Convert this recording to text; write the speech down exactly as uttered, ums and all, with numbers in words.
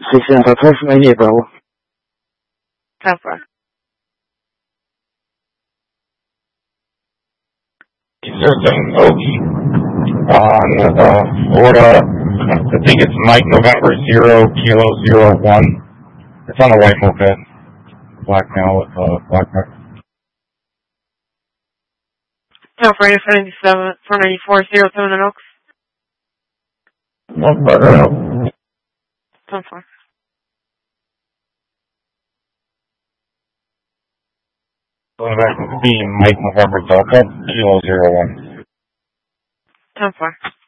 sessenta-tre Bravo. ten four. System Okie on uh, Florida. I think it's Mike November zero Kilo zero one. It's on a white moped. Black male with uh, black mark. ten four eight four ninety-seven, four ninety-four, zero seven and Oaks. One better. ten four. So that would be Mike November Delta Kilo zero one. ten four.